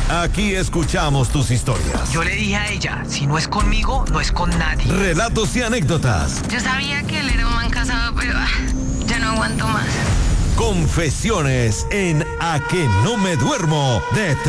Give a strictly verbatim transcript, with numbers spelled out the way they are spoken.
Aquí escuchamos tus historias. Yo le dije a ella, si no es conmigo, no es con nadie. Relatos y anécdotas. Yo sabía que él era un man casado, pero ah, ya no aguanto más. Confesiones en A que no me duermo de